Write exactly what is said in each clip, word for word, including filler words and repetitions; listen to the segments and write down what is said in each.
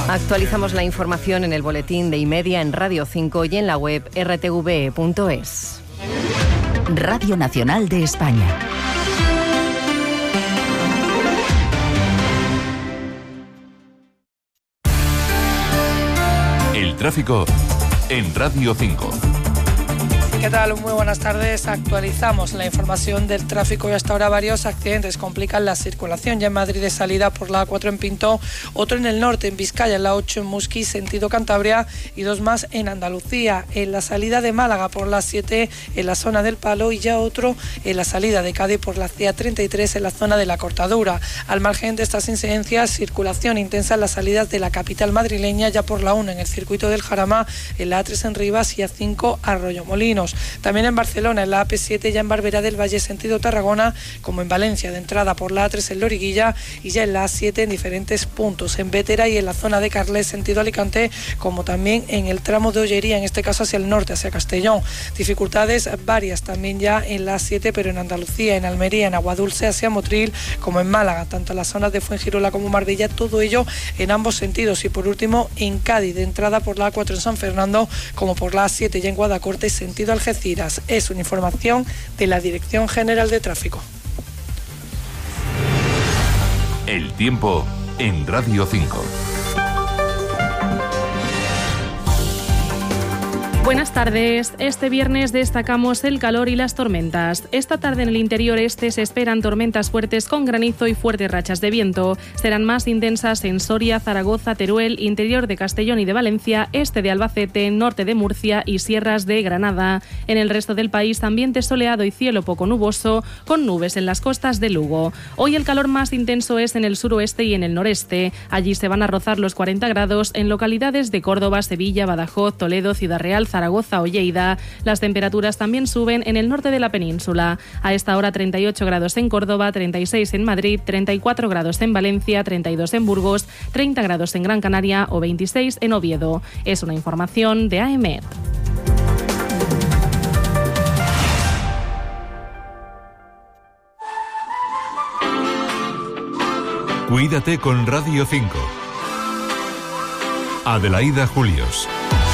Actualizamos la información en el boletín de Imedia en Radio cinco y en la web erre te ve punto es. Radio Nacional de España. El tráfico en Radio cinco. ¿Qué tal? Muy buenas tardes. Actualizamos la información del tráfico y hasta ahora varios accidentes complican la circulación. Ya en Madrid de salida por la A cuatro en Pinto, otro en el norte, en Vizcaya, en la ocho en Musqui, sentido Cantabria, y dos más en Andalucía. En la salida de Málaga por la siete en la zona del Palo y ya otro en la salida de Cádiz por la C A treinta y tres en la zona de la Cortadura. Al margen de estas incidencias, circulación intensa en las salidas de la capital madrileña, ya por la uno en el circuito del Jarama, en la A tres en Rivas y A cinco Arroyomolinos. También en Barcelona, en la A P siete, ya en Barberá del Valle, sentido Tarragona, como en Valencia, de entrada por la A tres en Loriguilla y ya en la A siete en diferentes puntos, en Bétera y en la zona de Carles, sentido Alicante, como también en el tramo de Ollería, en este caso hacia el norte, hacia Castellón. Dificultades varias también ya en la A siete, pero en Andalucía, en Almería, en Aguadulce, hacia Motril, como en Málaga, tanto en las zonas de Fuengirola como Marbella, todo ello en ambos sentidos. Y por último, en Cádiz, de entrada por la A cuatro en San Fernando, como por la A siete ya en Guadacorte, sentido Algeciras. Es una información de la Dirección General de Tráfico. El tiempo en Radio cinco. Buenas tardes. Este viernes destacamos el calor y las tormentas. Esta tarde en el interior este se esperan tormentas fuertes con granizo y fuertes rachas de viento. Serán más intensas en Soria, Zaragoza, Teruel, interior de Castellón y de Valencia, este de Albacete, norte de Murcia y sierras de Granada. En el resto del país, ambiente soleado y cielo poco nuboso, con nubes en las costas de Lugo. Hoy el calor más intenso es en el suroeste y en el noreste. Allí se van a rozar los cuarenta grados en localidades de Córdoba, Sevilla, Badajoz, Toledo, Ciudad Real, Zaragoza o Lleida. Las temperaturas también suben en el norte de la península. A esta hora treinta y ocho grados en Córdoba, treinta y seis en Madrid, treinta y cuatro grados en Valencia, treinta y dos en Burgos, treinta grados en Gran Canaria o veintiséis en Oviedo. Es una información de A E M E D. Cuídate con Radio cinco. Adelaida Julios.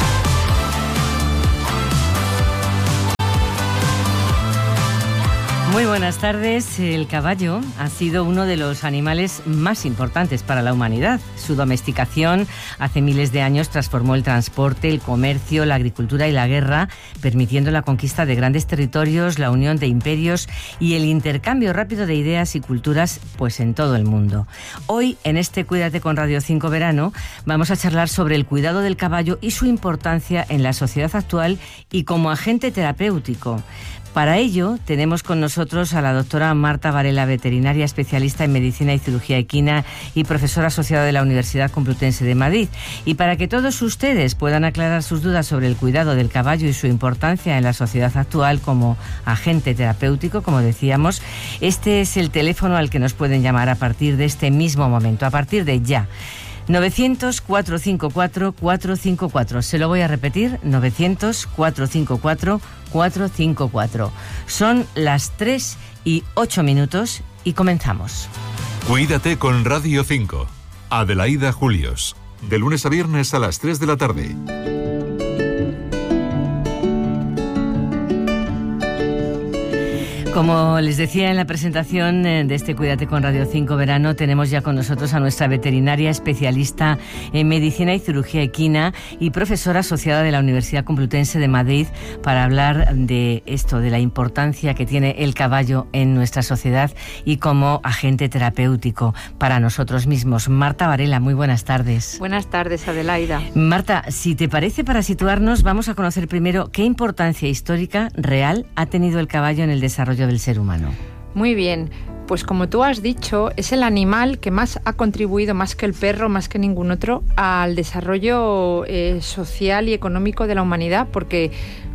Muy buenas tardes. El caballo ha sido uno de los animales más importantes para la humanidad. Su domesticación hace miles de años transformó el transporte, el comercio, la agricultura y la guerra, permitiendo la conquista de grandes territorios, la unión de imperios y el intercambio rápido de ideas y culturas pues en todo el mundo. Hoy, en este Cuídate con Radio cinco Verano, vamos a charlar sobre el cuidado del caballo y su importancia en la sociedad actual y como agente terapéutico. Para ello, tenemos con nosotros a la doctora Marta Varela, veterinaria especialista en medicina y cirugía equina y profesora asociada de la Universidad Complutense de Madrid. Y para que todos ustedes puedan aclarar sus dudas sobre el cuidado del caballo y su importancia en la sociedad actual como agente terapéutico, como decíamos, este es el teléfono al que nos pueden llamar a partir de este mismo momento, a partir de ya. novecientos, cuatrocientos cincuenta y cuatro, cuatrocientos cincuenta y cuatro. Se lo voy a repetir, novecientos, cuatrocientos cincuenta y cuatro, cuatrocientos cincuenta y cuatro. Son las tres y ocho minutos y comenzamos. Cuídate con Radio cinco. Adelaida Julios. De lunes a viernes a las tres de la tarde. Como les decía en la presentación de este Cuídate con Radio cinco Verano, tenemos ya con nosotros a nuestra veterinaria especialista en medicina y cirugía equina y profesora asociada de la Universidad Complutense de Madrid para hablar de esto, de la importancia que tiene el caballo en nuestra sociedad y como agente terapéutico para nosotros mismos. Marta Varela, muy buenas tardes. Buenas tardes, Adelaida. Marta, si te parece, para situarnos, vamos a conocer primero qué importancia histórica real ha tenido el caballo en el desarrollo del ser humano. Muy bien, pues como tú has dicho, es el animal que más ha contribuido, más que el perro, más que ningún otro, al desarrollo eh, social y económico de la humanidad, porque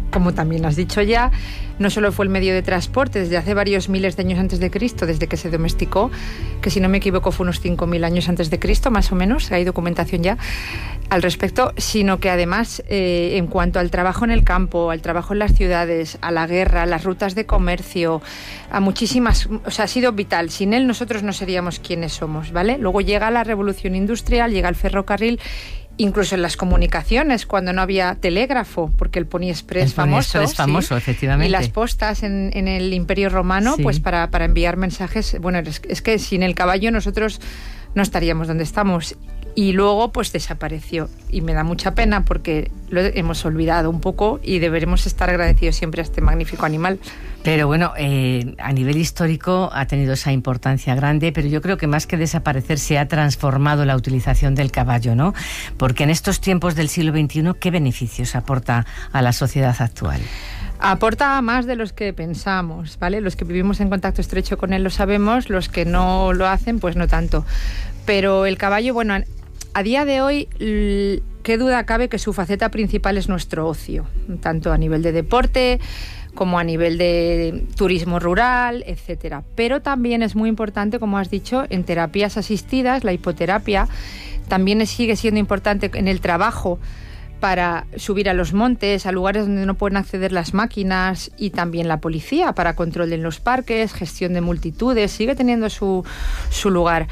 como también has dicho ya, no solo fue el medio de transporte desde hace varios miles de años antes de Cristo, desde que se domesticó, que si no me equivoco fue unos cinco mil años antes de Cristo, más o menos, hay documentación ya al respecto, sino que además eh, en cuanto al trabajo en el campo, al trabajo en las ciudades, a la guerra, a las rutas de comercio, a muchísimas, o sea, ha sido vital. Sin él nosotros no seríamos quienes somos, ¿vale? Luego llega la revolución industrial, llega el ferrocarril. Incluso en las comunicaciones, cuando no había telégrafo, porque el Pony Express el Pony famoso, Express famoso, sí, efectivamente. Y las postas en, en el Imperio Romano, sí, pues para, para enviar mensajes. Bueno, es, es que sin el caballo nosotros no estaríamos donde estamos. Y luego pues desapareció. Y me da mucha pena porque lo hemos olvidado un poco y deberemos estar agradecidos siempre a este magnífico animal. Pero bueno, eh, a nivel histórico ha tenido esa importancia grande, pero yo creo que más que desaparecer se ha transformado la utilización del caballo, ¿no? Porque en estos tiempos del siglo veintiuno, ¿qué beneficios aporta a la sociedad actual? Aporta más de los que pensamos, ¿vale? Los que vivimos en contacto estrecho con él lo sabemos, los que no lo hacen, pues no tanto. Pero el caballo, bueno, a día de hoy, qué duda cabe que su faceta principal es nuestro ocio, tanto a nivel de deporte como a nivel de turismo rural, etcétera. Pero también es muy importante, como has dicho, en terapias asistidas, la hipoterapia, también sigue siendo importante en el trabajo para subir a los montes, a lugares donde no pueden acceder las máquinas, y también la policía para control en los parques, gestión de multitudes, sigue teniendo su, su lugar.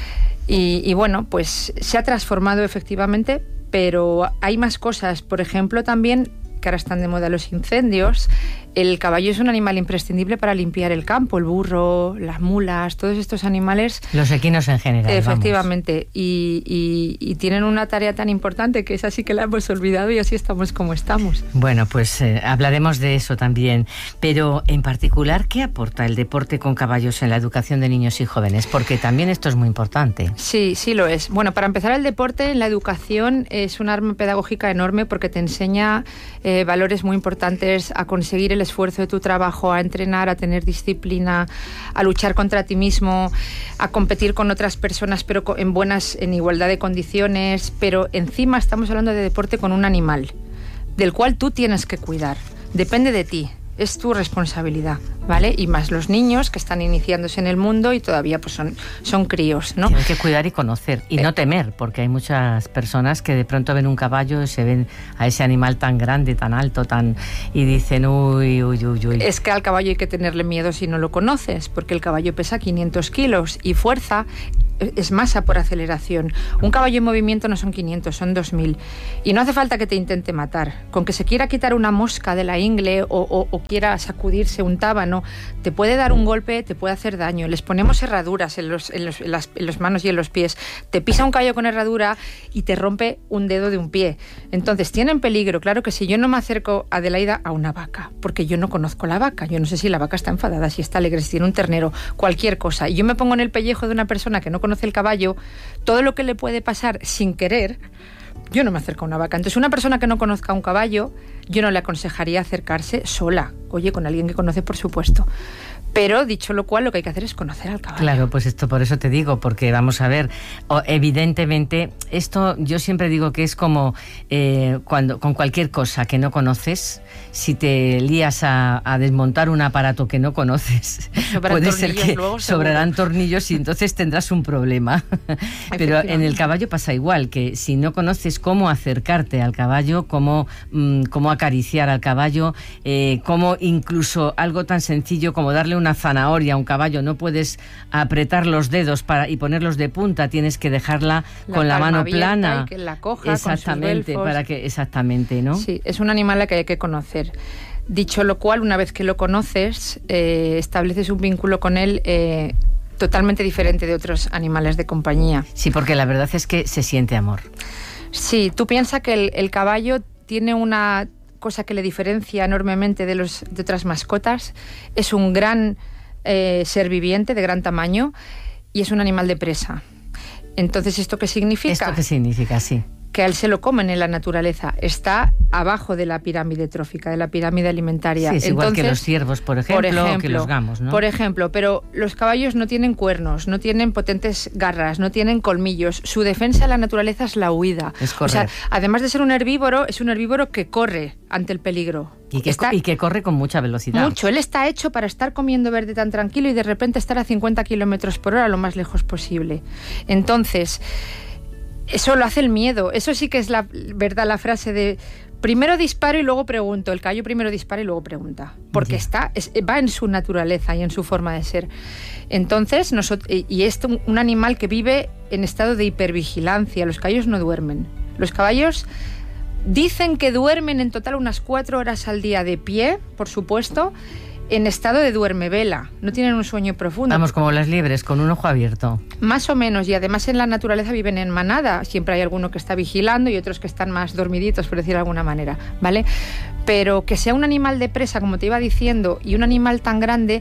Y, y bueno, pues se ha transformado efectivamente, pero hay más cosas. Por ejemplo, también, que ahora están de moda los incendios, el caballo es un animal imprescindible para limpiar el campo, el burro, las mulas, todos estos animales. Los equinos en general. Efectivamente, y, y, y tienen una tarea tan importante que esa sí que la hemos olvidado y así estamos como estamos. Bueno, pues eh, hablaremos de eso también, pero en particular, ¿qué aporta el deporte con caballos en la educación de niños y jóvenes? Porque también esto es muy importante. Sí, sí lo es. Bueno, para empezar, el deporte en la educación es un arma pedagógica enorme porque te enseña eh, valores muy importantes, a conseguir el esfuerzo de tu trabajo, a entrenar, a tener disciplina, a luchar contra ti mismo, a competir con otras personas, pero en buenas, en igualdad de condiciones. Pero encima estamos hablando de deporte con un animal, del cual tú tienes que cuidar. Depende de ti. Es tu responsabilidad, ¿vale? Y más los niños que están iniciándose en el mundo y todavía pues son, son críos, ¿no? Tienen que cuidar y conocer y eh. no temer, porque hay muchas personas que de pronto ven un caballo y se ven a ese animal tan grande, tan alto, tan y dicen uy, uy, uy, uy. Es que al caballo hay que tenerle miedo si no lo conoces, porque el caballo pesa quinientos kilos y fuerza es masa por aceleración. Un caballo en movimiento no son quinientos, son dos mil. Y no hace falta que te intente matar. Con que se quiera quitar una mosca de la ingle o, o, o quiera sacudirse un tábano, te puede dar un golpe, te puede hacer daño. Les ponemos herraduras en los, en los, en las, en las manos y en los pies. Te pisa un caballo con herradura y te rompe un dedo de un pie. Entonces, tienen peligro. Claro que si yo no me acerco, Adelaida, a una vaca, porque yo no conozco la vaca. Yo no sé si la vaca está enfadada, si está alegre, si tiene un ternero, cualquier cosa. Y yo me pongo en el pellejo de una persona que no conoce el caballo, todo lo que le puede pasar sin querer, yo no me acerco a una vaca. Entonces, una persona que no conozca un caballo, yo no le aconsejaría acercarse sola. Oye, con alguien que conoce, por supuesto. Pero, dicho lo cual, lo que hay que hacer es conocer al caballo. Claro, pues esto por eso te digo, porque vamos a ver, evidentemente, esto yo siempre digo que es como eh, cuando con cualquier cosa que no conoces, si te lías a, a desmontar un aparato que no conoces, puede ser que luego, sobrarán tornillos y entonces tendrás un problema. Pero en el caballo pasa igual, que si no conoces cómo acercarte al caballo, cómo, mmm, cómo acariciar al caballo, eh, cómo incluso algo tan sencillo como darle un una zanahoria a un caballo, no puedes apretar los dedos para y ponerlos de punta, tienes que dejarla la con la mano plana y que la coja exactamente con sus para que exactamente, ¿no? Sí, es un animal al que hay que conocer. Dicho lo cual, una vez que lo conoces, eh, estableces un vínculo con él eh, totalmente diferente de otros animales de compañía. Sí, porque la verdad es que se siente amor. Sí, tú piensas que el, el caballo tiene una cosa que le diferencia enormemente de, los, de otras mascotas. Es un gran eh, ser viviente de gran tamaño y es un animal de presa. Entonces, ¿esto qué significa? ¿Esto qué significa? Sí. que a él se lo comen en la naturaleza. Está abajo de la pirámide trófica, de la pirámide alimentaria. Sí, es Entonces, igual que los ciervos, por ejemplo, por ejemplo, o que los gamos, ¿no? Por ejemplo, pero los caballos no tienen cuernos, no tienen potentes garras, no tienen colmillos. Su defensa en la naturaleza es la huida. Es correr. O sea, además de ser un herbívoro, es un herbívoro que corre ante el peligro. Y que, está, y que corre con mucha velocidad. Mucho. Él está hecho para estar comiendo verde tan tranquilo y de repente estar a cincuenta kilómetros por hora lo más lejos posible. Entonces, eso lo hace el miedo. Eso sí que es la verdad, la frase de primero disparo y luego pregunto. El caballo primero dispara y luego pregunta. Porque yeah. está, es, va en su naturaleza y en su forma de ser. Entonces, nosotros, y es un animal que vive en estado de hipervigilancia. Los caballos no duermen. Los caballos dicen que duermen en total unas cuatro horas al día de pie, por supuesto, en estado de duermevela. No tienen un sueño profundo. Vamos, como las liebres, con un ojo abierto. Más o menos, y además en la naturaleza viven en manada. Siempre hay alguno que está vigilando y otros que están más dormiditos, por decir de alguna manera, ¿vale? Pero que sea un animal de presa, como te iba diciendo, y un animal tan grande,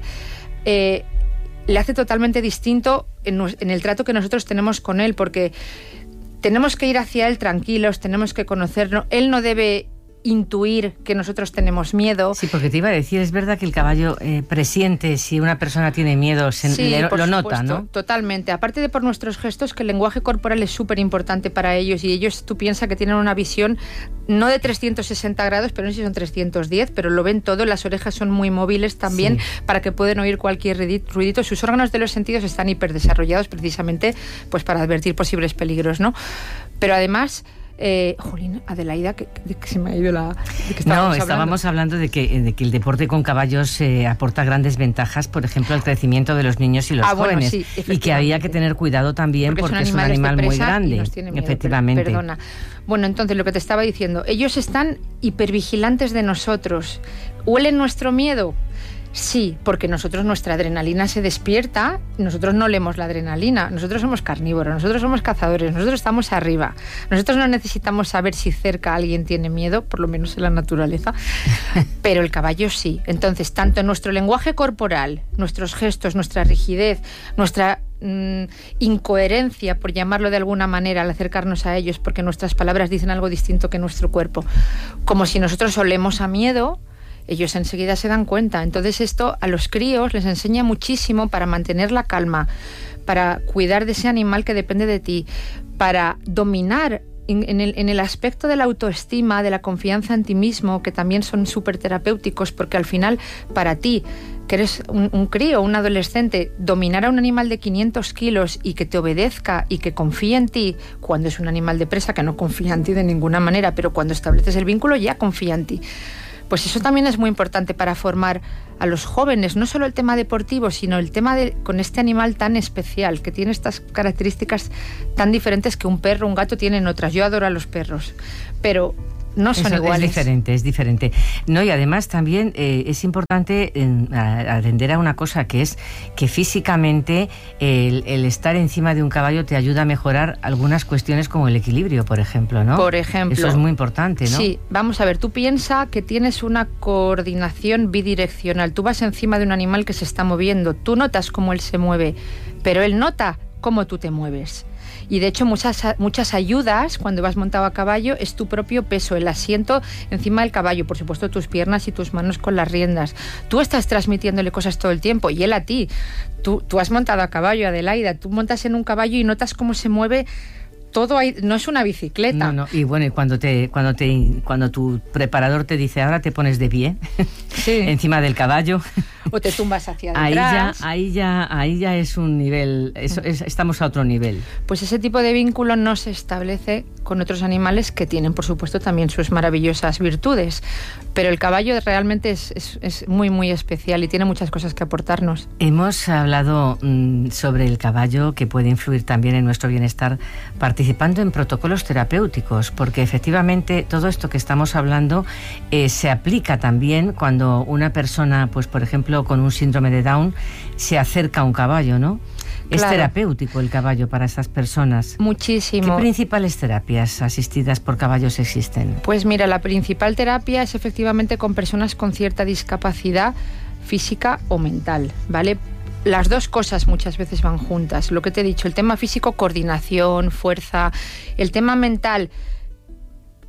eh, le hace totalmente distinto en, en el trato que nosotros tenemos con él, porque tenemos que ir hacia él tranquilos, tenemos que conocerlo. Él no debe intuir que nosotros tenemos miedo. Sí, porque te iba a decir, es verdad que el caballo eh, presiente si una persona tiene miedo, se, sí, le, por lo supuesto, nota, ¿no? Totalmente. Aparte de por nuestros gestos, que el lenguaje corporal es súper importante para ellos, y ellos, tú piensas que tienen una visión no de trescientos sesenta grados, pero no sé si son trescientos diez, pero lo ven todo. Las orejas son muy móviles también, sí, para que puedan oír cualquier ruidito. Sus órganos de los sentidos están hiperdesarrollados precisamente pues para advertir posibles peligros, ¿no? Pero además, Eh, Jolín, Adelaida, que, que, que se me ha ido la... ¿De qué estábamos no, estábamos hablando? hablando de que, de que el deporte con caballos eh, aporta grandes ventajas, por ejemplo, al crecimiento de los niños y los ah, jóvenes. Bueno, sí, y que había que tener cuidado también porque, porque es un animal muy grande. Miedo, efectivamente. Per, perdona. Bueno, entonces lo que te estaba diciendo, ellos están hipervigilantes de nosotros. ¿Huelen nuestro miedo? Sí, porque nosotros, nuestra adrenalina se despierta, nosotros no olemos la adrenalina, nosotros somos carnívoros, nosotros somos cazadores, nosotros estamos arriba, nosotros no necesitamos saber si cerca alguien tiene miedo, por lo menos en la naturaleza, pero el caballo sí. Entonces, tanto nuestro lenguaje corporal, nuestros gestos, nuestra rigidez, nuestra mmm, incoherencia, por llamarlo de alguna manera, al acercarnos a ellos, porque nuestras palabras dicen algo distinto que nuestro cuerpo, como si nosotros olemos a miedo, ellos enseguida se dan cuenta. Entonces esto a los críos les enseña muchísimo para mantener la calma, para cuidar de ese animal que depende de ti, para dominar en, en, el, en el aspecto de la autoestima, de la confianza en ti mismo, que también son súper terapéuticos, porque al final para ti, que eres un, un crío, un adolescente, dominar a un animal de quinientos kilos y que te obedezca y que confíe en ti, cuando es un animal de presa que no confía en ti de ninguna manera, pero cuando estableces el vínculo ya confía en ti. Pues eso también es muy importante para formar a los jóvenes, no solo el tema deportivo, sino el tema de con este animal tan especial, que tiene estas características tan diferentes que un perro, un gato tienen otras. Yo adoro a los perros, pero no son Eso iguales. Es diferente, es diferente. No, y además también eh, es importante eh, atender a una cosa, que es que físicamente el, el estar encima de un caballo te ayuda a mejorar algunas cuestiones como el equilibrio, por ejemplo, ¿no? Por ejemplo. Eso es muy importante, ¿no? Sí, vamos a ver, tú piensas que tienes una coordinación bidireccional. Tú vas encima de un animal que se está moviendo, tú notas cómo él se mueve, pero él nota cómo tú te mueves. Y de hecho muchas, muchas ayudas cuando vas montado a caballo es tu propio peso, el asiento encima del caballo, por supuesto tus piernas y tus manos con las riendas. Tú estás transmitiéndole cosas todo el tiempo y él a ti. Tú, tú has montado a caballo, Adelaida, tú montas en un caballo y notas cómo se mueve todo ahí, no es una bicicleta. No, no, y bueno, y cuando te, cuando te, cuando tu preparador te dice ahora te pones de pie, sí, encima del caballo, o te tumbas hacia ahí atrás. Ya, ahí ya, ahí ya es un nivel, eso, es, estamos a otro nivel. Pues ese tipo de vínculo no se establece con otros animales que tienen, por supuesto, también sus maravillosas virtudes. Pero el caballo realmente es, es, es muy, muy especial y tiene muchas cosas que aportarnos. Hemos hablado mmm, sobre el caballo, que puede influir también en nuestro bienestar, participando en protocolos terapéuticos, porque efectivamente todo esto que estamos hablando eh, se aplica también cuando una persona, pues por ejemplo, con un síndrome de Down, se acerca a un caballo, ¿no? Es claro. Terapéutico el caballo para esas personas. Muchísimo. ¿Qué principales terapias asistidas por caballos existen? Pues mira, la principal terapia es efectivamente con personas con cierta discapacidad física o mental, ¿vale? Las dos cosas muchas veces van juntas. Lo que te he dicho, el tema físico, coordinación, fuerza. El tema mental,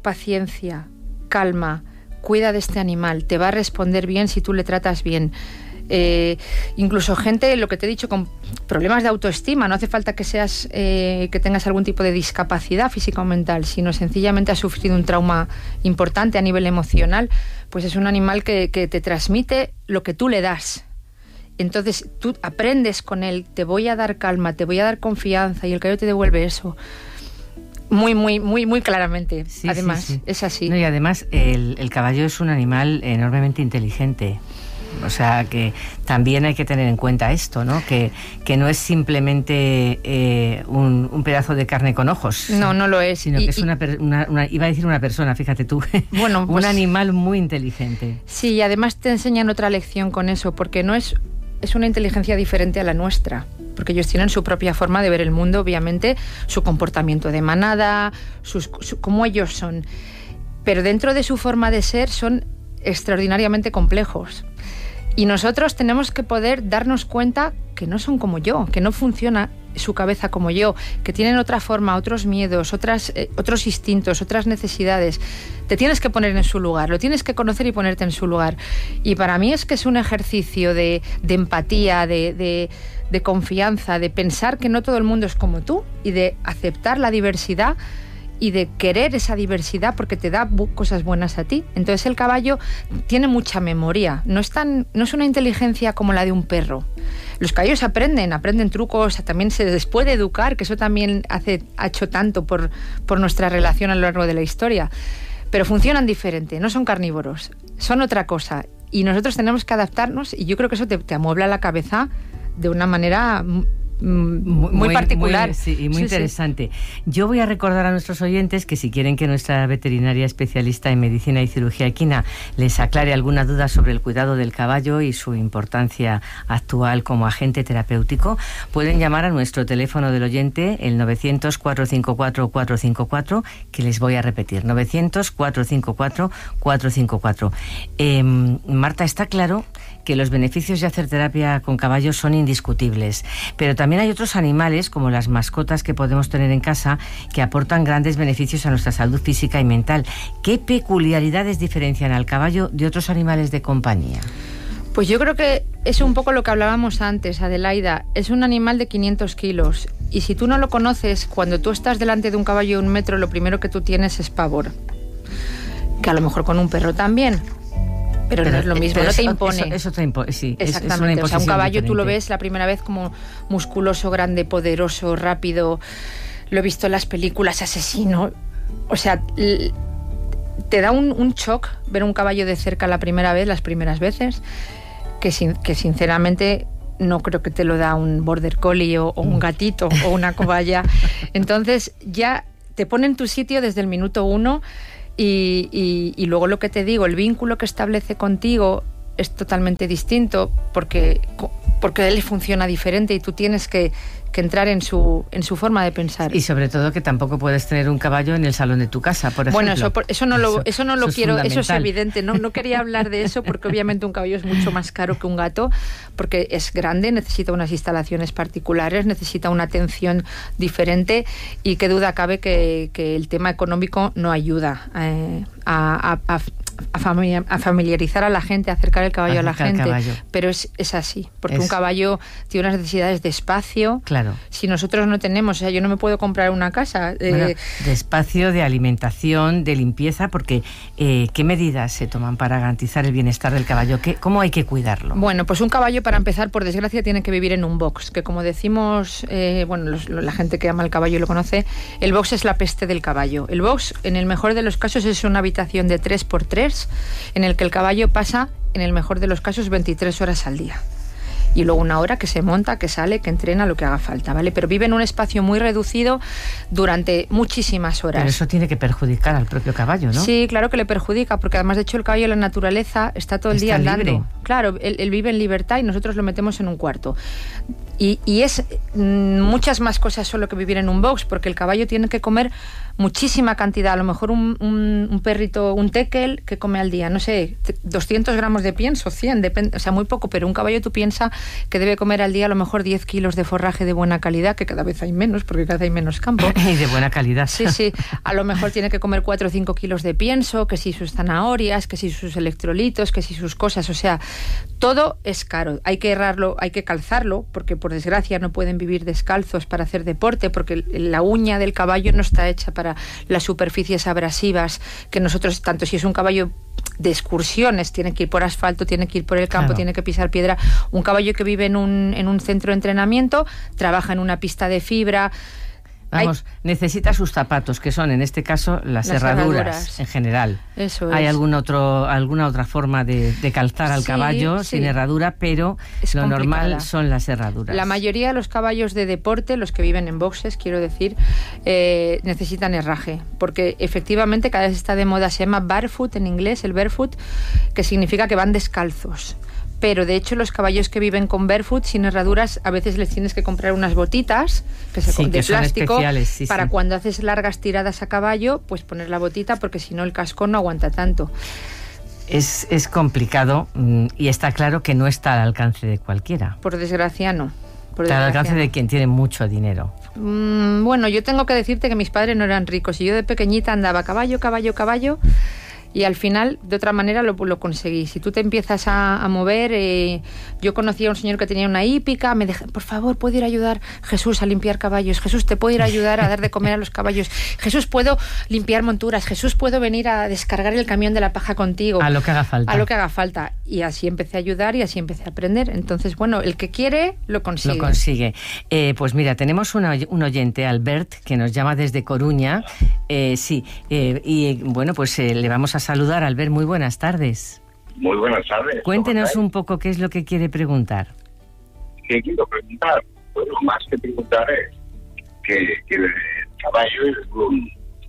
paciencia, calma, cuida de este animal, te va a responder bien si tú le tratas bien. Eh, incluso gente, lo que te he dicho, con problemas de autoestima, no hace falta que seas eh, que tengas algún tipo de discapacidad física o mental, sino sencillamente has sufrido un trauma importante a nivel emocional, pues es un animal que, que te transmite lo que tú le das. Entonces tú aprendes con él, te voy a dar calma, te voy a dar confianza, y el caballo te devuelve eso muy, muy, muy, muy claramente. Sí, además, sí, sí. Es así. No, y además el, el caballo es un animal enormemente inteligente. O sea, que también hay que tener en cuenta esto, ¿no? Que, que no es simplemente eh, un, un pedazo de carne con ojos. No, no lo es. Sino y, que es una, una, una... Iba a decir una persona, fíjate tú. Bueno, pues, un animal muy inteligente. Sí, y además te enseñan otra lección con eso, porque no es... es una inteligencia diferente a la nuestra, porque ellos tienen su propia forma de ver el mundo, obviamente, su comportamiento de manada, sus, su, cómo ellos son. Pero dentro de su forma de ser son extraordinariamente complejos. Y nosotros tenemos que poder darnos cuenta que no son como yo, que no funciona su cabeza como yo, que tienen otra forma, otros miedos, otras, eh, otros instintos, otras necesidades. Te tienes que poner en su lugar, lo tienes que conocer y ponerte en su lugar. Y para mí es que es un ejercicio de, de empatía, de, de, de confianza, de pensar que no todo el mundo es como tú y de aceptar la diversidad y de querer esa diversidad porque te da bu- cosas buenas a ti. Entonces el caballo tiene mucha memoria, no es, tan, no es una inteligencia como la de un perro. Los caballos aprenden, aprenden trucos, también se les puede educar, que eso también hace, ha hecho tanto por, por nuestra relación a lo largo de la historia. Pero funcionan diferente, no son carnívoros, son otra cosa. Y nosotros tenemos que adaptarnos, y yo creo que eso te, te amuebla la cabeza de una manera muy, muy particular. Muy, sí, y muy sí, interesante. Sí. Yo voy a recordar a nuestros oyentes que si quieren que nuestra veterinaria especialista en medicina y cirugía equina les aclare alguna duda sobre el cuidado del caballo y su importancia actual como agente terapéutico, pueden llamar a nuestro teléfono del oyente, el novecientos, cuatrocientos cincuenta y cuatro, cuatrocientos cincuenta y cuatro, que les voy a repetir, novecientos, cuatrocientos cincuenta y cuatro, cuatrocientos cincuenta y cuatro. Eh, Marta, está claro que los beneficios de hacer terapia con caballos son indiscutibles, pero también hay otros animales, como las mascotas que podemos tener en casa, que aportan grandes beneficios a nuestra salud física y mental. ¿Qué peculiaridades diferencian al caballo de otros animales de compañía? Pues yo creo que es un poco lo que hablábamos antes, Adelaida. Es un animal de quinientos kilos, y si tú no lo conoces, cuando tú estás delante de un caballo de un metro, lo primero que tú tienes es pavor. Que a lo mejor con un perro también. Pero, pero no es lo mismo, no te impone. Eso, eso te impone, sí. Exactamente. Es, es una imposición. O sea, un caballo diferente. Tú lo ves la primera vez como musculoso, grande, poderoso, rápido. Lo he visto en las películas, asesino. O sea, te da un, un shock ver un caballo de cerca la primera vez, las primeras veces, que, sin, que sinceramente no creo que te lo da un border collie o, o un gatito o una cobaya. Entonces ya te pone en tu sitio desde el minuto uno. Y, y, y luego lo que te digo, el vínculo que establece contigo es totalmente distinto porque, porque él funciona diferente y tú tienes que, que entrar en su, en su forma de pensar. Y sobre todo que tampoco puedes tener un caballo en el salón de tu casa, por ejemplo. Bueno, eso, eso no lo, eso no lo eso quiero, es eso es evidente. No, no quería hablar de eso porque obviamente un caballo es mucho más caro que un gato porque es grande, necesita unas instalaciones particulares, necesita una atención diferente y qué duda cabe que, que el tema económico no ayuda eh, a, a, a A, familiar, a familiarizar a la gente, a acercar el caballo acercar a la gente, caballo. Pero es, es así, porque es... un caballo tiene unas necesidades de espacio. Claro. Si nosotros no tenemos, o sea, yo no me puedo comprar una casa. Eh... Bueno, de espacio, de alimentación, de limpieza, porque eh, ¿qué medidas se toman para garantizar el bienestar del caballo? ¿Qué, ¿Cómo hay que cuidarlo? Bueno, pues un caballo, para empezar, por desgracia, tiene que vivir en un box, que como decimos, eh, bueno, los, la gente que ama el caballo lo conoce, el box es la peste del caballo. El box, en el mejor de los casos, es una habitación de tres por tres, en el que el caballo pasa, en el mejor de los casos, veintitrés horas al día. Y luego una hora que se monta, que sale, que entrena, lo que haga falta, ¿vale? Pero vive en un espacio muy reducido durante muchísimas horas. Pero eso tiene que perjudicar al propio caballo, ¿no? Sí, claro que le perjudica, porque además, de hecho, el caballo en la naturaleza está todo el está día andando. Libre. claro, él, él vive en libertad y nosotros lo metemos en un cuarto. Y, y es mm, muchas más cosas solo que vivir en un box, porque el caballo tiene que comer muchísima cantidad. A lo mejor un, un, un perrito, un tekel, que come al día, no sé, doscientos gramos de pienso, cien, depende, o sea, muy poco, pero un caballo tú piensas que debe comer al día a lo mejor diez kilos de forraje de buena calidad, que cada vez hay menos, porque cada vez hay menos campo. Y de buena calidad. Sí, sí. A lo mejor tiene que comer cuatro o cinco kilos de pienso, que si sus zanahorias, que si sus electrolitos, que si sus cosas, o sea, todo es caro. Hay que errarlo, hay que calzarlo, porque por desgracia no pueden vivir descalzos para hacer deporte, porque la uña del caballo no está hecha para las superficies abrasivas que nosotros, tanto si es un caballo de excursiones, tiene que ir por asfalto, tiene que ir por el campo, claro. Tiene que pisar piedra. Un caballo que vive en un, en un centro de entrenamiento, trabaja en una pista de fibra. Vamos, hay... necesita sus zapatos, que son en este caso las, las herraduras, herraduras en general. Eso hay es. algún otro, alguna otra forma de, de calzar al sí, caballo sí. sin herradura, pero es lo complicada. Normal son las herraduras. La mayoría de los caballos de deporte, los que viven en boxes, quiero decir, eh, necesitan herraje, porque efectivamente cada vez está de moda, se llama barefoot en inglés, el barefoot, que significa que van descalzos. Pero de hecho los caballos que viven con barefoot sin herraduras a veces les tienes que comprar unas botitas que se sí, de que plástico sí, para sí. cuando haces largas tiradas a caballo, pues poner la botita, porque si no el casco no aguanta tanto. Es, es complicado y está claro que no está al alcance de cualquiera. Por desgracia no. Por está desgracia, al alcance no. de quien tiene mucho dinero. Mm, bueno, yo tengo que decirte que mis padres no eran ricos y yo de pequeñita andaba caballo, caballo, caballo. Y al final, de otra manera, lo, lo conseguí. Si tú te empiezas a, a mover... Eh, yo conocí a un señor que tenía una hípica, me dije, por favor, ¿puedo ir a ayudar, Jesús, a limpiar caballos? Jesús, ¿te puedo ir a ayudar a dar de comer a los caballos? Jesús, ¿puedo limpiar monturas? Jesús, ¿puedo venir a descargar el camión de la paja contigo? A lo que haga falta. A lo que haga falta. Y así empecé a ayudar y así empecé a aprender. Entonces, bueno, el que quiere, lo consigue. Lo consigue. Eh, pues mira, tenemos una, un oyente, Albert, que nos llama desde Coruña. Eh, sí, eh, y bueno, pues eh, le vamos a saludar. Albert, muy buenas tardes. Muy buenas tardes. Cuéntenos un poco qué es lo que quiere preguntar. ¿Qué quiero preguntar? Bueno, más que preguntar es que, que el caballo es un,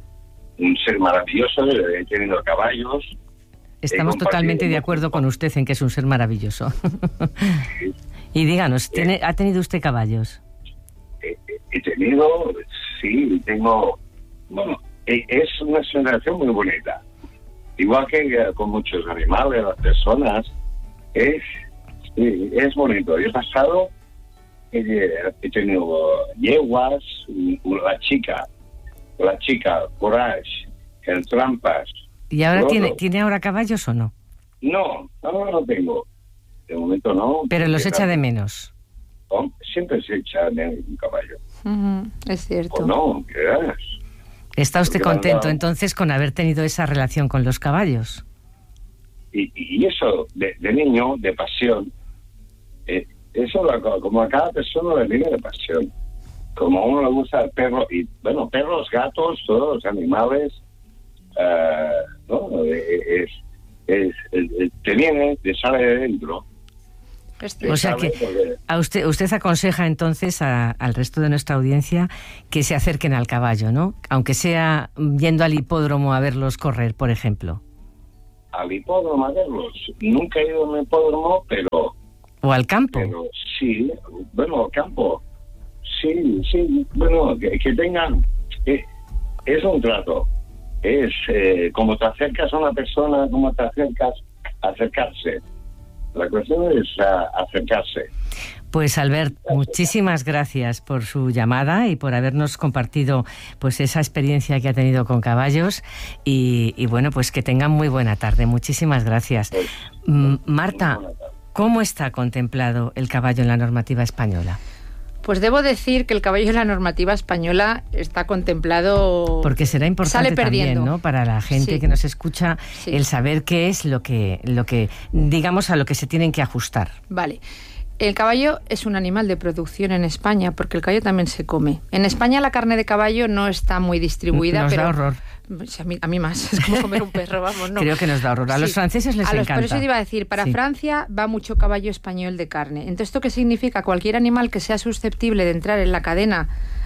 un ser maravilloso. He tenido caballos. Estamos totalmente de acuerdo con usted en que es un ser maravilloso. Sí. Y díganos, ¿tiene, ¿ha tenido usted caballos? He, he tenido, sí, tengo... Bueno, es una sensación muy bonita. Igual que con muchos animales, las personas, es, sí, es bonito. Yo he pasado, he, he tenido yeguas, la chica, la chica, Courage, el Trampas. ¿Y ahora tiene, tiene ahora caballos o no? No, ahora no tengo. De momento no. Pero los echa de menos. Oh, siempre se echa de menos un caballo. Uh-huh, es cierto. O no, ¿qué es? ¿Está usted Porque contento andaba... entonces con haber tenido esa relación con los caballos? Y, y eso de, de niño, de pasión, eh, eso lo, como a cada persona le viene de pasión. Como a uno le gusta el perro, y bueno, perros, gatos, todos los animales, uh, ¿no? Es, es, es, es, te viene, te sale de dentro. O sea que a usted usted aconseja entonces a, al resto de nuestra audiencia que se acerquen al caballo, ¿no? Aunque sea yendo al hipódromo a verlos correr, por ejemplo. Al hipódromo a verlos. Nunca he ido a un hipódromo, pero... ¿O al campo? Pero sí, bueno, al campo. Sí, sí, bueno, que, que tengan... Eh, es un trato. Es eh, como te acercas a una persona, como te acercas a acercarse. La cuestión es uh, acercarse. Pues Albert, muchísimas gracias por su llamada y por habernos compartido pues esa experiencia que ha tenido con caballos y, y bueno, pues que tengan muy buena tarde. Muchísimas gracias. Pues, mm, Marta, ¿cómo está contemplado el caballo en la normativa española? Pues debo decir que el caballo en la normativa española está contemplado... Porque será importante sale perdiendo. También, ¿no? Para la gente sí. que nos escucha, sí. el saber qué es lo que, lo que, digamos, a lo que se tienen que ajustar. Vale. El caballo es un animal de producción en España, porque el caballo también se come. En España la carne de caballo no está muy distribuida, nos pero... da horror. A mí, a mí más, es como comer un perro, vamos, ¿no? Creo que nos da horror. A sí. los franceses les a los, encanta. Por eso te iba a decir, para sí. Francia va mucho caballo español de carne. Entonces, ¿esto qué significa? Cualquier animal que sea susceptible de entrar en la cadena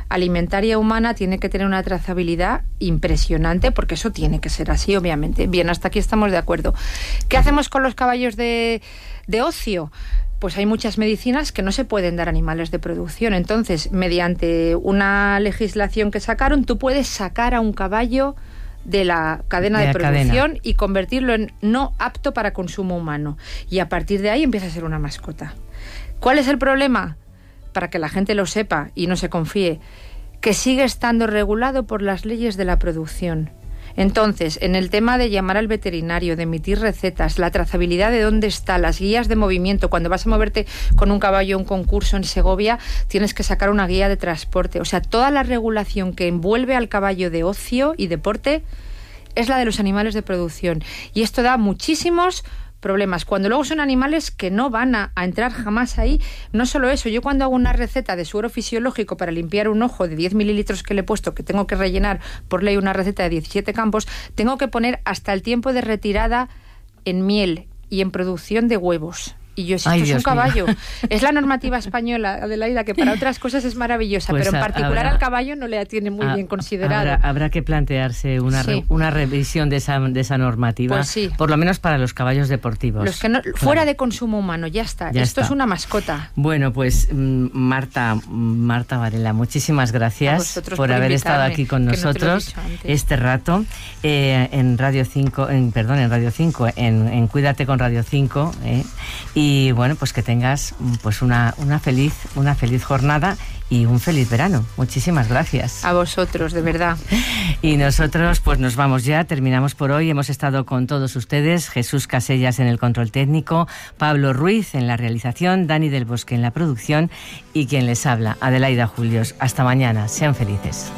alimentaria humana tiene que tener una trazabilidad impresionante, porque eso tiene que ser así, obviamente. Bien, hasta aquí estamos de acuerdo. ¿Qué hacemos con los caballos de, de ocio? Pues hay muchas medicinas que no se pueden dar a animales de producción. Entonces, mediante una legislación que sacaron, tú puedes sacar a un caballo de la cadena de, de la producción cadena. y convertirlo en no apto para consumo humano. Y a partir de ahí empieza a ser una mascota. ¿Cuál es el problema? Para que la gente lo sepa y no se confíe, que sigue estando regulado por las leyes de la producción. Entonces, en el tema de llamar al veterinario, de emitir recetas, la trazabilidad de dónde está, las guías de movimiento, cuando vas a moverte con un caballo a un concurso en Segovia, tienes que sacar una guía de transporte. O sea, toda la regulación que envuelve al caballo de ocio y deporte es la de los animales de producción. Y esto da muchísimos problemas. Cuando luego son animales que no van a, a entrar jamás ahí. No solo eso, yo cuando hago una receta de suero fisiológico para limpiar un ojo de diez mililitros que le he puesto, que tengo que rellenar por ley una receta de diecisiete campos, tengo que poner hasta el tiempo de retirada en miel y en producción de huevos. Y yo, si esto es un caballo, es la normativa española, Adelaida, que para otras cosas es maravillosa, pues pero en particular habrá, al caballo no le tiene muy a, bien considerado. Habrá, habrá que plantearse una, sí. re, una revisión de esa, de esa normativa, pues sí. por lo menos para los caballos deportivos. Los que no, claro. Fuera de consumo humano, ya está. Ya esto está. Es una mascota. Bueno, pues Marta, Marta Varela, muchísimas gracias por, por haber estado aquí con nosotros no este rato eh, en Radio cinco, en, perdón, en Radio cinco, en, en Cuídate con Radio cinco, eh, y Y bueno, pues que tengas pues una, una feliz, una feliz jornada y un feliz verano. Muchísimas gracias. A vosotros, de verdad. Y nosotros pues nos vamos ya, terminamos por hoy. Hemos estado con todos ustedes, Jesús Casellas en el control técnico, Pablo Ruiz en la realización, Dani del Bosque en la producción y quien les habla, Adelaida Julios. Hasta mañana, sean felices.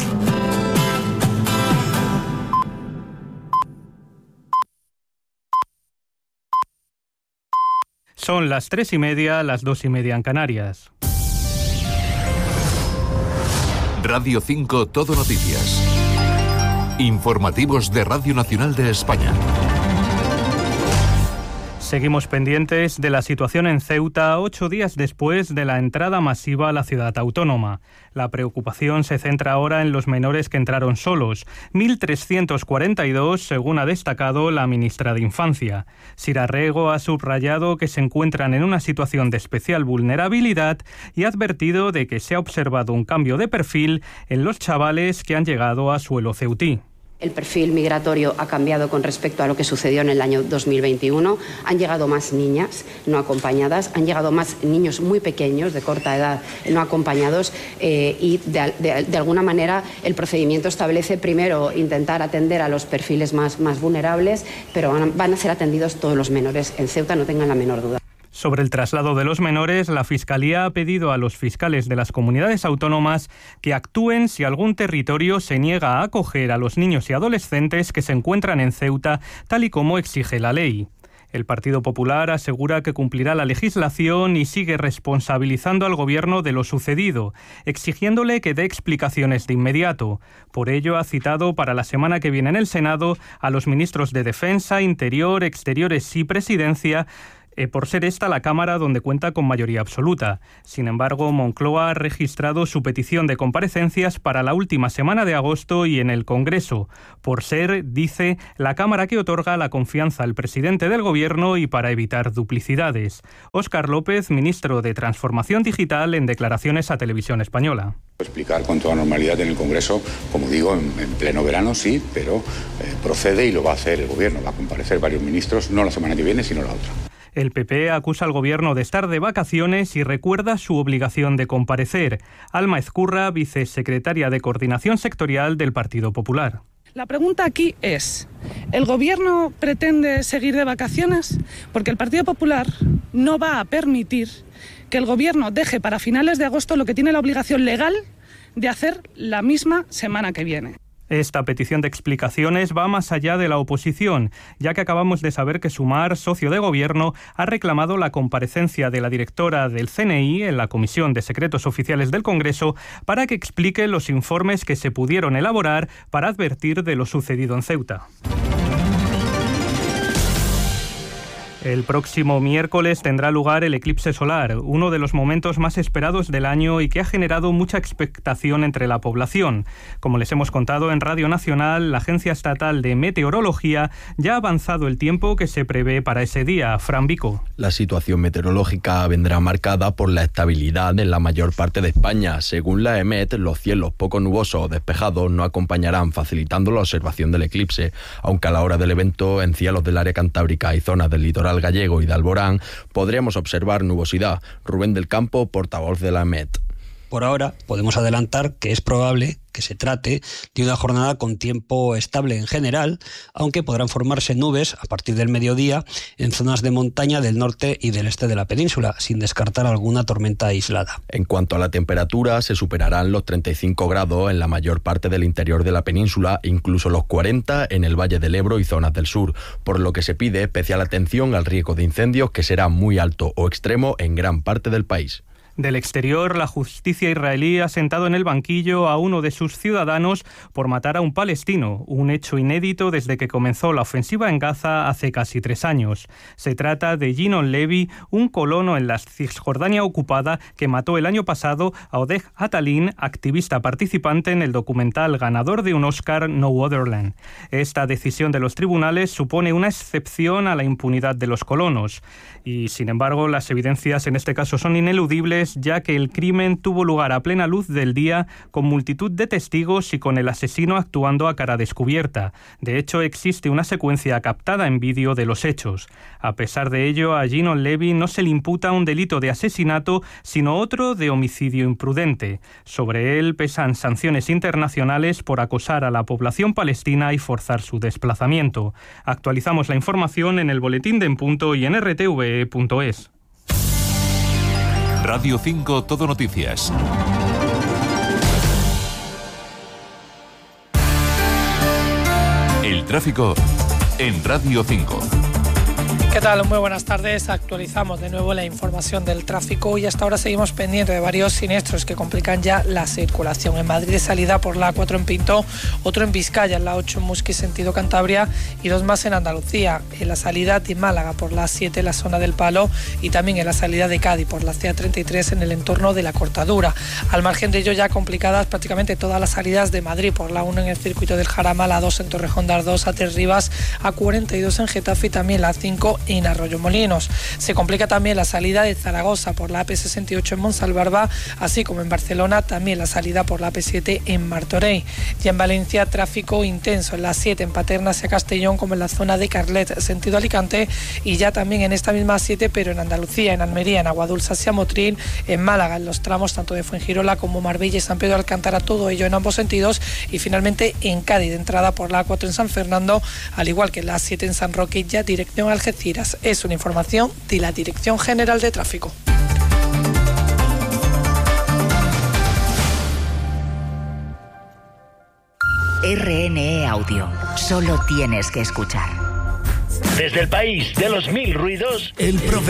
Son las tres y media, las dos y media en Canarias. Radio cinco Todo Noticias. Informativos de Radio Nacional de España. Seguimos pendientes de la situación en Ceuta ocho días después de la entrada masiva a la ciudad autónoma. La preocupación se centra ahora en los menores que entraron solos, mil trescientos cuarenta y dos según ha destacado la ministra de Infancia. Sira Rego ha subrayado que se encuentran en una situación de especial vulnerabilidad y ha advertido de que se ha observado un cambio de perfil en los chavales que han llegado a suelo ceutí. El perfil migratorio ha cambiado con respecto a lo que sucedió en el año dos mil veintiuno. Han llegado más niñas no acompañadas, han llegado más niños muy pequeños, de corta edad, no acompañados, eh, y de, de, de alguna manera el procedimiento establece primero intentar atender a los perfiles más, más vulnerables, pero van a, van a ser atendidos todos los menores en Ceuta, no tengan la menor duda. Sobre el traslado de los menores, la Fiscalía ha pedido a los fiscales de las comunidades autónomas que actúen si algún territorio se niega a acoger a los niños y adolescentes que se encuentran en Ceuta, tal y como exige la ley. El Partido Popular asegura que cumplirá la legislación y sigue responsabilizando al Gobierno de lo sucedido, exigiéndole que dé explicaciones de inmediato. Por ello, ha citado para la semana que viene en el Senado a los ministros de Defensa, Interior, Exteriores y Presidencia, Eh, por ser esta la Cámara donde cuenta con mayoría absoluta. Sin embargo, Moncloa ha registrado su petición de comparecencias para la última semana de agosto y en el Congreso, por ser, dice, la Cámara que otorga la confianza al presidente del Gobierno y para evitar duplicidades. Óscar López, ministro de Transformación Digital, en declaraciones a Televisión Española. Explicar con toda normalidad en el Congreso, como digo, en, en pleno verano sí, pero eh, procede y lo va a hacer el Gobierno. Va a comparecer varios ministros, no la semana que viene, sino la otra. El P P acusa al Gobierno de estar de vacaciones y recuerda su obligación de comparecer. Alma Ezcurra, vicesecretaria de Coordinación Sectorial del Partido Popular. La pregunta aquí es, ¿el Gobierno pretende seguir de vacaciones? Porque el Partido Popular no va a permitir que el Gobierno deje para finales de agosto lo que tiene la obligación legal de hacer la misma semana que viene. Esta petición de explicaciones va más allá de la oposición, ya que acabamos de saber que Sumar, socio de gobierno, ha reclamado la comparecencia de la directora del C N I en la Comisión de Secretos Oficiales del Congreso para que explique los informes que se pudieron elaborar para advertir de lo sucedido en Ceuta. El próximo miércoles tendrá lugar el eclipse solar, uno de los momentos más esperados del año y que ha generado mucha expectación entre la población. Como les hemos contado en Radio Nacional, la Agencia Estatal de Meteorología ya ha avanzado el tiempo que se prevé para ese día. Fran Vico. La situación meteorológica vendrá marcada por la estabilidad en la mayor parte de España. Según la E M E T, los cielos poco nubosos o despejados no acompañarán, facilitando la observación del eclipse, aunque a la hora del evento, en cielos del área cantábrica y zonas del litoral gallego y de Alborán, podríamos observar nubosidad. Rubén del Campo, portavoz de la E M E T. Por ahora podemos adelantar que es probable que se trate de una jornada con tiempo estable en general, aunque podrán formarse nubes a partir del mediodía en zonas de montaña del norte y del este de la península, sin descartar alguna tormenta aislada. En cuanto a la temperatura, se superarán los treinta y cinco grados en la mayor parte del interior de la península, incluso los cuarenta en el Valle del Ebro y zonas del sur, por lo que se pide especial atención al riesgo de incendios, que será muy alto o extremo en gran parte del país. Del exterior, la justicia israelí ha sentado en el banquillo a uno de sus ciudadanos por matar a un palestino, un hecho inédito desde que comenzó la ofensiva en Gaza hace casi tres años. Se trata de Yinon Levi, un colono en la Cisjordania ocupada que mató el año pasado a Oded Atalin, activista participante en el documental ganador de un Oscar No Other Land. Esta decisión de los tribunales supone una excepción a la impunidad de los colonos y, sin embargo, las evidencias en este caso son ineludibles, ya que el crimen tuvo lugar a plena luz del día, con multitud de testigos y con el asesino actuando a cara descubierta. De hecho, existe una secuencia captada en vídeo de los hechos. A pesar de ello, a Yinon Levi no se le imputa un delito de asesinato, sino otro de homicidio imprudente. Sobre él pesan sanciones internacionales por acosar a la población palestina y forzar su desplazamiento. Actualizamos la información en el Boletín de En Punto y en R T V E punto es. Radio cinco Todo Noticias. El tráfico en Radio cinco. ¿Qué tal? Muy buenas tardes. Actualizamos de nuevo la información del tráfico y hasta ahora seguimos pendientes de varios siniestros que complican ya la circulación. En Madrid, salida por la A cuatro en Pinto, otro en Vizcaya, en la ocho en Musqui, sentido Cantabria, y dos más en Andalucía, en la salida de Málaga por la A siete, en la zona del Palo, y también en la salida de Cádiz por la C A treinta y tres en el entorno de la Cortadura. Al margen de ello, ya complicadas prácticamente todas las salidas de Madrid, por la uno en el circuito del Jarama, la dos en Torrejón de Ardoz, A tres Rivas, A cuarenta y dos en Getafe y también la cinco en Arroyomolinos. Se complica también la salida de Zaragoza por la A P sesenta y ocho en Monsalvarba, así como en Barcelona también la salida por la A P siete en Martorell. Y en Valencia, tráfico intenso en la siete en Paterna hacia Castellón, como en la zona de Carlet, sentido Alicante, y ya también en esta misma siete, pero en Andalucía, en Almería, en Aguadulce hacia Motril, en Málaga, en los tramos tanto de Fuengirola como Marbella y San Pedro de Alcántara, todo ello en ambos sentidos, y finalmente en Cádiz, de entrada por la A cuatro en San Fernando, al igual que en la siete en San Roque, ya dirección a Algeciras. Es una información de la Dirección General de Tráfico. R N E Audio. Solo tienes que escuchar. Desde el país de los mil ruidos, el profe